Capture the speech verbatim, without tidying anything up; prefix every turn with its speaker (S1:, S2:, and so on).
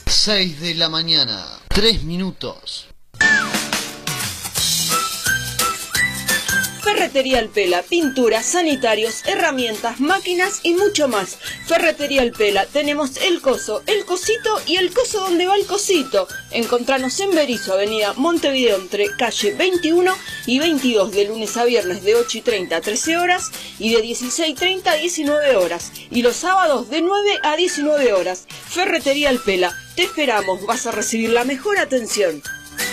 S1: seis de la mañana, tres minutos.
S2: Ferretería El Pela, pinturas, sanitarios, herramientas, máquinas y mucho más. Ferretería El Pela, tenemos el coso, el cosito y el coso donde va el cosito. Encontranos en Berizo, avenida Montevideo, entre calle veintiuno y veintidós, de lunes a viernes de ocho y treinta a trece horas y de dieciséis y treinta a diecinueve horas. Y los sábados de nueve a diecinueve horas. Ferretería El Pela, te esperamos, vas a recibir la mejor atención.